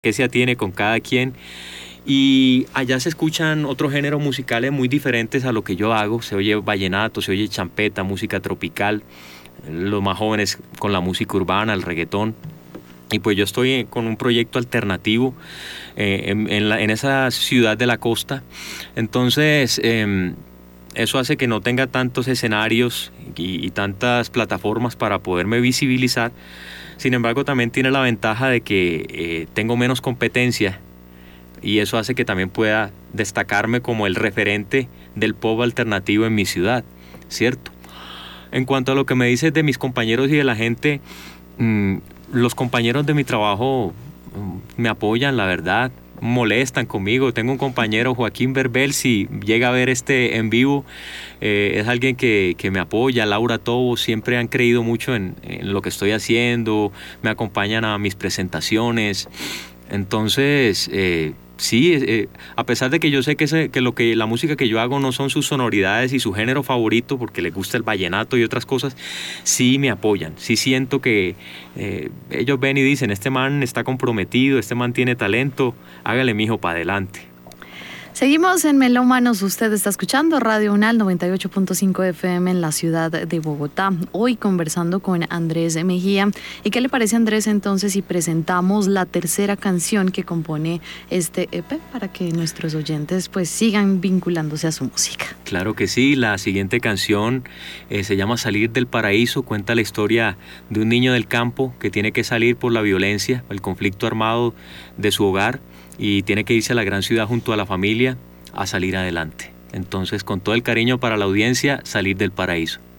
que se atiene con cada quien. Y allá se escuchan otros géneros musicales muy diferentes a lo que yo hago. Se oye vallenato, se oye champeta, música tropical, los más jóvenes con la música urbana, el reggaetón. Y pues yo estoy con un proyecto alternativo en esa ciudad de la costa. Entonces, eso hace que no tenga tantos escenarios y tantas plataformas para poderme visibilizar. Sin embargo, también tiene la ventaja de que tengo menos competencia y eso hace que también pueda destacarme como el referente del pop alternativo en mi ciudad, ¿cierto? En cuanto a lo que me dices de mis compañeros y de la gente, los compañeros de mi trabajo me apoyan, la verdad, molestan conmigo. Tengo un compañero, Joaquín Verbel, si llega a ver este en vivo, es alguien que me apoya. Laura Tobo, siempre han creído mucho en lo que estoy haciendo, me acompañan a mis presentaciones. Entonces, sí, a pesar de que yo sé que la música que yo hago no son sus sonoridades y su género favorito, porque les gusta el vallenato y otras cosas, sí me apoyan. Sí siento que ellos ven y dicen, este man está comprometido, este man tiene talento, hágale mijo para adelante. Seguimos en Melómanos, usted está escuchando Radio UNAL 98.5 FM en la ciudad de Bogotá. Hoy conversando con Andrés Mejía. ¿Y qué le parece, Andrés, entonces si presentamos la tercera canción que compone este EP para que nuestros oyentes pues sigan vinculándose a su música? Claro que sí, la siguiente canción se llama Salir del Paraíso, cuenta la historia de un niño del campo que tiene que salir por la violencia, el conflicto armado de su hogar, y tiene que irse a la gran ciudad junto a la familia a salir adelante. Entonces, con todo el cariño para la audiencia, Salir del Paraíso.